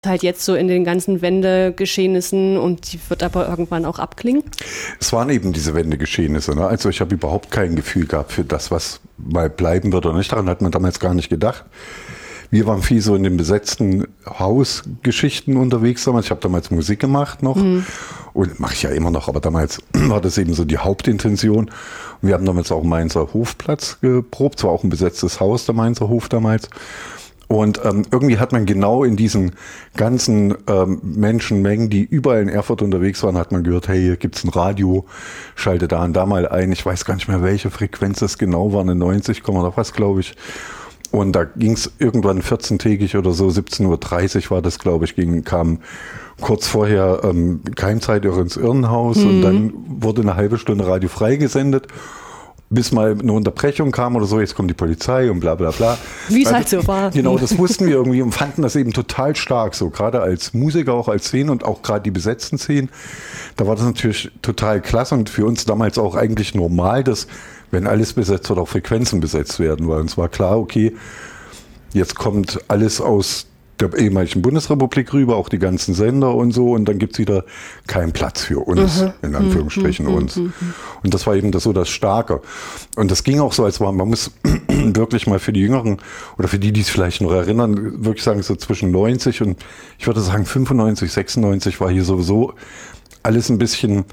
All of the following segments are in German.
halt jetzt so in den ganzen Wendegeschehnissen und die wird aber irgendwann auch abklingen? Es waren eben diese Wendegeschehnisse. Ne? Also ich habe überhaupt kein Gefühl gehabt für das, was mal bleiben wird oder nicht. Daran hat man damals gar nicht gedacht. Wir waren viel so in den besetzten Hausgeschichten unterwegs damals. Ich habe damals Musik gemacht noch und mache ich ja immer noch, aber damals war das eben so die Hauptintention. Und wir haben damals auch Mainzer Hofplatz geprobt, zwar auch ein besetztes Haus, der Mainzer Hof damals. Und irgendwie hat man genau in diesen ganzen Menschenmengen, die überall in Erfurt unterwegs waren, hat man gehört, hey, hier gibt's ein Radio, schalte da und da mal ein. Ich weiß gar nicht mehr, welche Frequenz das genau war, eine 90, oder was, glaube ich. Und da ging's irgendwann 14-tägig oder so, 17:30 Uhr war das, glaube ich, kam kurz vorher Keimzeit ins Irrenhaus und dann wurde eine halbe Stunde Radio frei gesendet. Bis mal eine Unterbrechung kam oder so, jetzt kommt die Polizei und bla bla bla. Wie es halt so war. Genau, das wussten wir irgendwie und fanden das eben total stark, so gerade als Musiker, auch als Szene und auch gerade die besetzten Szenen. Da war das natürlich total klasse und für uns damals auch eigentlich normal, dass, wenn alles besetzt wird, auch Frequenzen besetzt werden, weil uns war klar, okay, jetzt kommt alles aus der ehemaligen Bundesrepublik rüber, auch die ganzen Sender und so, und dann gibt's wieder keinen Platz für uns, in Anführungsstrichen uns. Und das war eben das Starke. Und das ging auch so, als man muss wirklich mal für die Jüngeren oder für die es vielleicht noch erinnern, wirklich sagen, so zwischen 90 und ich würde sagen 95, 96 war hier sowieso alles ein bisschen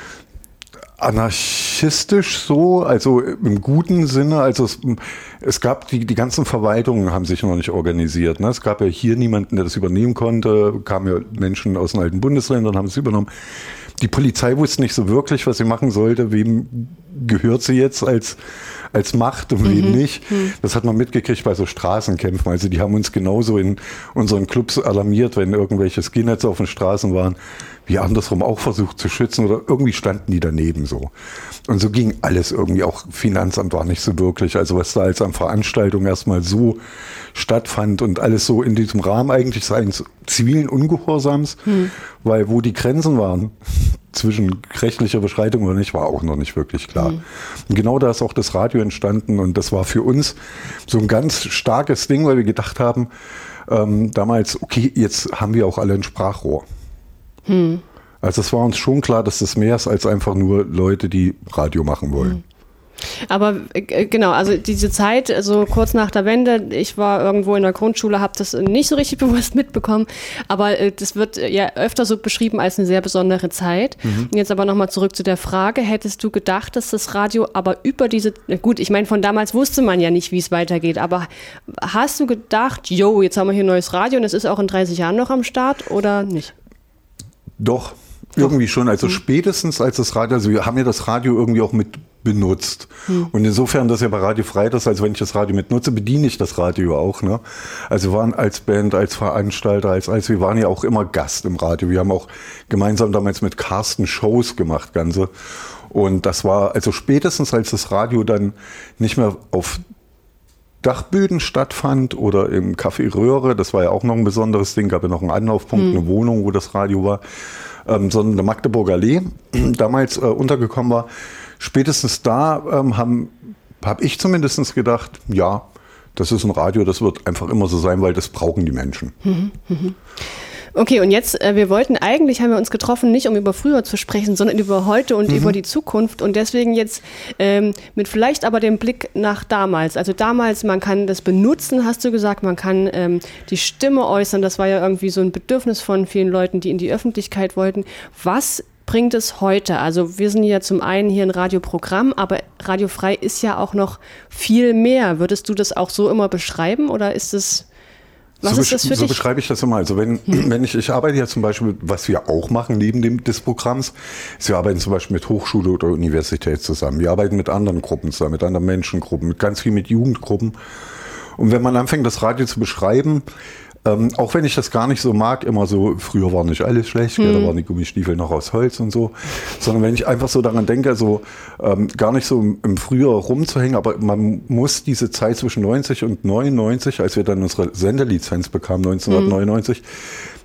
anarchistisch so, also im guten Sinne, also es gab die ganzen Verwaltungen haben sich noch nicht organisiert, ne? Es gab ja hier niemanden, der das übernehmen konnte, kamen ja Menschen aus den alten Bundesländern, haben es übernommen. Die Polizei wusste nicht so wirklich, was sie machen sollte, wem gehört sie jetzt als Macht und wem nicht. Das hat man mitgekriegt bei so Straßenkämpfen, also die haben uns genauso in unseren Clubs alarmiert, wenn irgendwelche Skinheads auf den Straßen waren, wie andersrum auch versucht zu schützen oder irgendwie standen die daneben so. Und so ging alles irgendwie, auch Finanzamt war nicht so wirklich, also was da als an Veranstaltung erstmal so stattfand und alles so in diesem Rahmen eigentlich seines zivilen Ungehorsams, weil wo die Grenzen waren zwischen rechtlicher Beschreitung oder nicht, war auch noch nicht wirklich klar. Und genau da ist auch das Radio entstanden und das war für uns so ein ganz starkes Ding, weil wir gedacht haben, damals, okay, jetzt haben wir auch alle ein Sprachrohr. Also es war uns schon klar, dass das mehr ist als einfach nur Leute, die Radio machen wollen. Aber genau, also diese Zeit, so kurz nach der Wende, ich war irgendwo in der Grundschule, habe das nicht so richtig bewusst mitbekommen, aber das wird ja öfter so beschrieben als eine sehr besondere Zeit. Und jetzt aber nochmal zurück zu der Frage, hättest du gedacht, dass das Radio aber über diese, gut, ich meine, von damals wusste man ja nicht, wie es weitergeht, aber hast du gedacht, yo, jetzt haben wir hier ein neues Radio und es ist auch in 30 Jahren noch am Start oder nicht? Doch, irgendwie schon. Also spätestens als das Radio, also wir haben ja das Radio irgendwie auch mit benutzt. Und insofern, das ja bei Radio Frei ist, also wenn ich das Radio mit nutze, bediene ich das Radio auch. Ne? Also wir waren als Band, als Veranstalter, wir waren ja auch immer Gast im Radio. Wir haben auch gemeinsam damals mit Carsten Shows gemacht, ganze. Und das war, also spätestens als das Radio dann nicht mehr auf Dachböden stattfand oder im Café Röhre, das war ja auch noch ein besonderes Ding, gab ja noch einen Anlaufpunkt, eine Wohnung, wo das Radio war, sondern der Magdeburger Allee damals untergekommen war. Spätestens da habe ich zumindest gedacht, ja, das ist ein Radio, das wird einfach immer so sein, weil das brauchen die Menschen. Okay, und jetzt, haben wir uns getroffen, nicht um über früher zu sprechen, sondern über heute und über die Zukunft. Und deswegen jetzt mit vielleicht aber dem Blick nach damals. Also damals, man kann das benutzen, hast du gesagt, man kann die Stimme äußern. Das war ja irgendwie so ein Bedürfnis von vielen Leuten, die in die Öffentlichkeit wollten. Was bringt es heute? Also wir sind ja zum einen hier ein Radioprogramm, aber Radio Frei ist ja auch noch viel mehr. Würdest du das auch so immer beschreiben oder ist es... Was ist das für dich? So beschreibe ich das immer. Also wenn ich arbeite ja zum Beispiel, was wir auch machen neben des Programms, ist, wir arbeiten zum Beispiel mit Hochschule oder Universität zusammen. Wir arbeiten mit anderen Gruppen zusammen, mit anderen Menschengruppen, mit ganz viel mit Jugendgruppen. Und wenn man anfängt, das Radio zu beschreiben, auch wenn ich das gar nicht so mag, immer so, früher war nicht alles schlecht, da waren die Gummistiefel noch aus Holz und so, sondern wenn ich einfach so daran denke, so gar nicht so im Frühjahr rumzuhängen, aber man muss diese Zeit zwischen 90 und 99, als wir dann unsere Sendelizenz bekamen, 1999,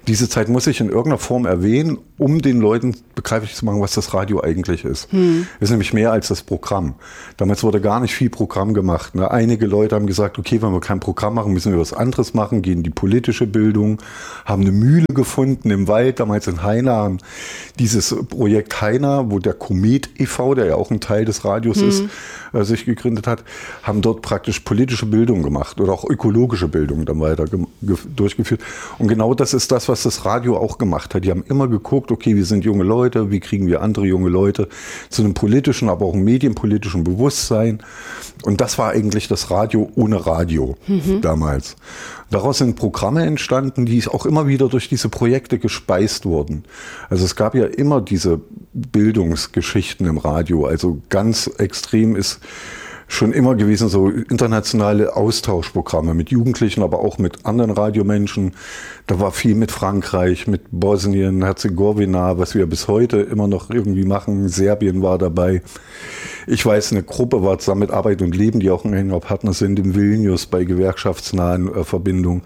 diese Zeit muss ich in irgendeiner Form erwähnen, um den Leuten begreiflich zu machen, was das Radio eigentlich ist. Es ist nämlich mehr als das Programm. Damals wurde gar nicht viel Programm gemacht. Ne? Einige Leute haben gesagt, okay, wenn wir kein Programm machen, müssen wir was anderes machen, gehen in die politische Bildung, haben eine Mühle gefunden im Wald, damals in Heiner, haben dieses Projekt Heiner, wo der Komet e.V., der ja auch ein Teil des Radios ist, sich gegründet hat, haben dort praktisch politische Bildung gemacht oder auch ökologische Bildung dann weiter durchgeführt. Und genau das ist das, was das Radio auch gemacht hat. Die haben immer geguckt, okay, wir sind junge Leute, wie kriegen wir andere junge Leute zu einem politischen, aber auch einem medienpolitischen Bewusstsein. Und das war eigentlich das Radio ohne Radio damals. Daraus sind Programme entstanden, die auch immer wieder durch diese Projekte gespeist wurden. Also es gab ja immer diese Bildungsgeschichten im Radio. Also ganz extrem ist schon immer gewesen, so internationale Austauschprogramme mit Jugendlichen, aber auch mit anderen Radiomenschen. Da war viel mit Frankreich, mit Bosnien, Herzegowina, was wir bis heute immer noch irgendwie machen. Serbien war dabei. Ich weiß, eine Gruppe war zusammen mit Arbeit und Leben, die auch ein enger Partner sind, in Vilnius bei gewerkschaftsnahen Verbindungen.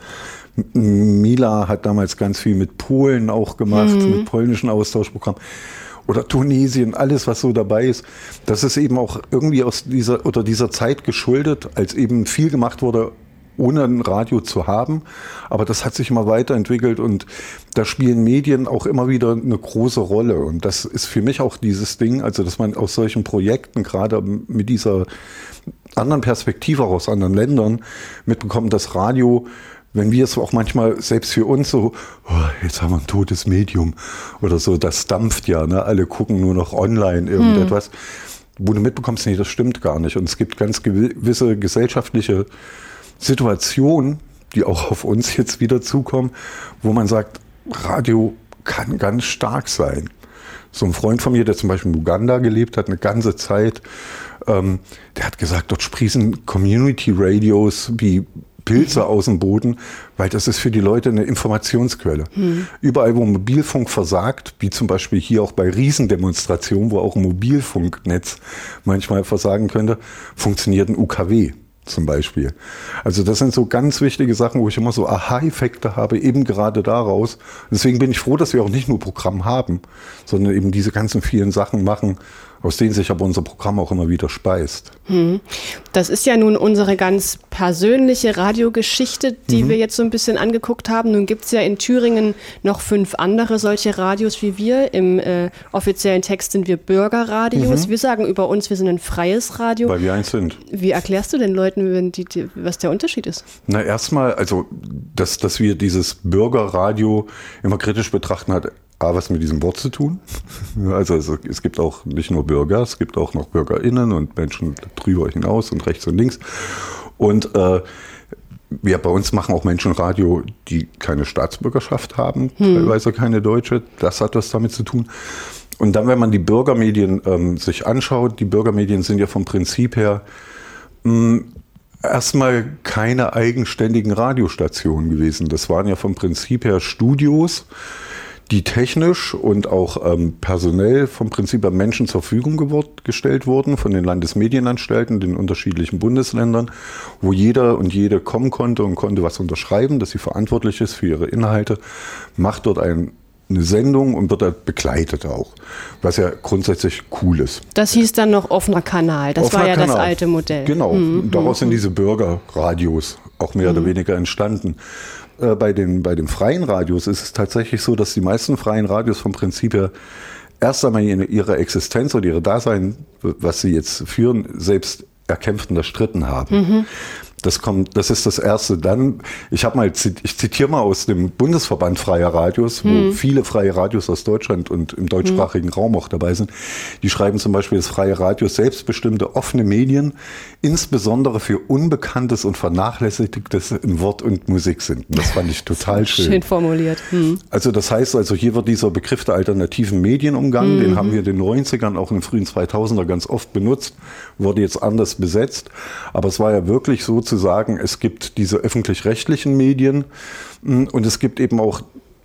Mila hat damals ganz viel mit Polen auch gemacht, mit polnischen Austauschprogrammen. Oder Tunesien, alles, was so dabei ist, das ist eben auch irgendwie aus dieser Zeit geschuldet, als eben viel gemacht wurde, ohne ein Radio zu haben. Aber das hat sich immer weiterentwickelt und da spielen Medien auch immer wieder eine große Rolle. Und das ist für mich auch dieses Ding, also dass man aus solchen Projekten, gerade mit dieser anderen Perspektive auch aus anderen Ländern, mitbekommt, dass Radio, wenn wir es auch manchmal selbst für uns so, jetzt haben wir ein totes Medium oder so, das dampft ja, ne? Alle gucken nur noch online irgendetwas, wo du mitbekommst, nee, das stimmt gar nicht. Und es gibt ganz gewisse gesellschaftliche Situationen, die auch auf uns jetzt wieder zukommen, wo man sagt, Radio kann ganz stark sein. So ein Freund von mir, der zum Beispiel in Uganda gelebt hat, eine ganze Zeit, der hat gesagt, dort sprießen Community-Radios wie Pilze aus dem Boden, weil das ist für die Leute eine Informationsquelle. Überall, wo Mobilfunk versagt, wie zum Beispiel hier auch bei Riesendemonstrationen, wo auch ein Mobilfunknetz manchmal versagen könnte, funktioniert ein UKW zum Beispiel. Also das sind so ganz wichtige Sachen, wo ich immer so Aha-Effekte habe, eben gerade daraus. Deswegen bin ich froh, dass wir auch nicht nur Programm haben, sondern eben diese ganzen vielen Sachen machen, aus denen sich aber unser Programm auch immer wieder speist. Das ist ja nun unsere ganz persönliche Radiogeschichte, die wir jetzt so ein bisschen angeguckt haben. Nun gibt es ja in Thüringen noch 5 andere solche Radios wie wir. Im offiziellen Text sind wir Bürgerradios. Wir sagen über uns, wir sind ein freies Radio. Weil wir eins sind. Wie erklärst du den Leuten, was der Unterschied ist? Na, erstmal, also, dass wir dieses Bürgerradio immer kritisch betrachten, hat was mit diesem Wort zu tun. Also es gibt auch nicht nur Bürger, es gibt auch noch BürgerInnen und Menschen drüber hinaus und rechts und links. Und wir bei uns machen auch Menschen Radio, die keine Staatsbürgerschaft haben, teilweise keine deutsche. Das hat was damit zu tun. Und dann, wenn man die Bürgermedien sich anschaut, die Bürgermedien sind ja vom Prinzip her erstmal keine eigenständigen Radiostationen gewesen. Das waren ja vom Prinzip her Studios, die technisch und auch personell vom Prinzip her Menschen zur Verfügung gestellt wurden von den Landesmedienanstalten, den unterschiedlichen Bundesländern, wo jeder und jede kommen konnte und konnte was unterschreiben, dass sie verantwortlich ist für ihre Inhalte, macht dort eine Sendung und wird dort begleitet auch, was ja grundsätzlich cool ist. Das hieß dann noch offener Kanal, das war ja das alte Modell. Genau, daraus sind diese Bürgerradios auch mehr oder weniger entstanden. Bei den freien Radios ist es tatsächlich so, dass die meisten freien Radios vom Prinzip her erst einmal ihre Existenz oder ihre Dasein, was sie jetzt führen, selbst erkämpft und erstritten haben. Das ist das Erste. Dann, ich zitiere mal aus dem Bundesverband Freier Radios, wo viele freie Radios aus Deutschland und im deutschsprachigen Raum auch dabei sind. Die schreiben zum Beispiel, das freie Radio selbstbestimmte offene Medien, insbesondere für Unbekanntes und Vernachlässigtes in Wort und Musik sind. Und das fand ich total schön. Schön formuliert. Also das heißt, hier wird dieser Begriff der alternativen Medien umgangen. Den haben wir in den 90ern, auch in den frühen 2000er ganz oft benutzt, wurde jetzt anders besetzt. Aber es war ja wirklich so zu sagen, es gibt diese öffentlich-rechtlichen Medien und es gibt eben auch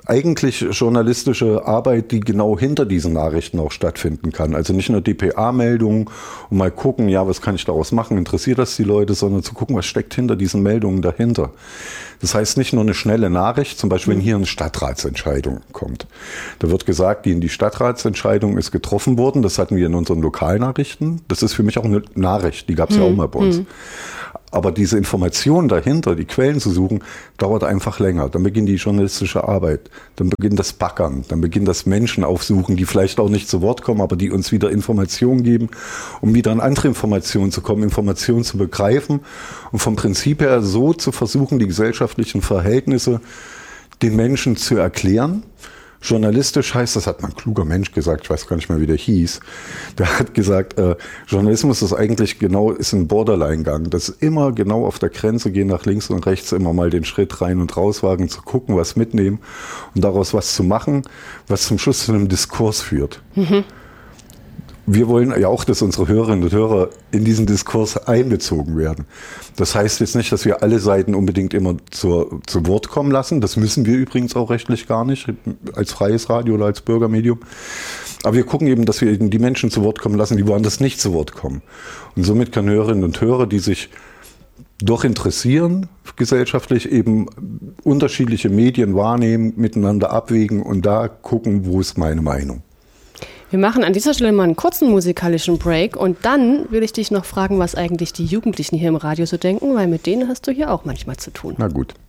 eigentlich journalistische Arbeit, die genau hinter diesen Nachrichten auch stattfinden kann. Also nicht nur DPA-Meldungen und mal gucken, ja, was kann ich daraus machen, interessiert das die Leute, sondern zu gucken, was steckt hinter diesen Meldungen dahinter. Das heißt nicht nur eine schnelle Nachricht, zum Beispiel wenn hier eine Stadtratsentscheidung kommt. Da wird gesagt, die Stadtratsentscheidung ist getroffen worden, das hatten wir in unseren Lokalnachrichten. Das ist für mich auch eine Nachricht, die gab es ja auch mal bei uns. Aber diese Information dahinter, die Quellen zu suchen, dauert einfach länger. Dann beginnt die journalistische Arbeit, dann beginnt das Baggern, dann beginnt das Menschen aufsuchen, die vielleicht auch nicht zu Wort kommen, aber die uns wieder Informationen geben, um wieder an andere Informationen zu kommen, Informationen zu begreifen und vom Prinzip her so zu versuchen, die gesellschaftlichen Verhältnisse den Menschen zu erklären. Journalistisch heißt, das hat mal ein kluger Mensch gesagt, ich weiß gar nicht mehr, wie der hieß, der hat gesagt, Journalismus ist eigentlich ist ein Borderline-Gang, das ist immer genau auf der Grenze gehen, nach links und rechts, immer mal den Schritt rein und raus wagen, zu gucken, was mitnehmen und daraus was zu machen, was zum Schluss zu einem Diskurs führt. Wir wollen ja auch, dass unsere Hörerinnen und Hörer in diesen Diskurs einbezogen werden. Das heißt jetzt nicht, dass wir alle Seiten unbedingt immer zu Wort kommen lassen. Das müssen wir übrigens auch rechtlich gar nicht, als freies Radio oder als Bürgermedium. Aber wir gucken eben, dass wir eben die Menschen zu Wort kommen lassen, die woanders nicht zu Wort kommen. Und somit können Hörerinnen und Hörer, die sich doch interessieren, gesellschaftlich eben unterschiedliche Medien wahrnehmen, miteinander abwägen und da gucken, wo ist meine Meinung. Wir machen an dieser Stelle mal einen kurzen musikalischen Break und dann will ich dich noch fragen, was eigentlich die Jugendlichen hier im Radio so denken, weil mit denen hast du hier auch manchmal zu tun. Na gut.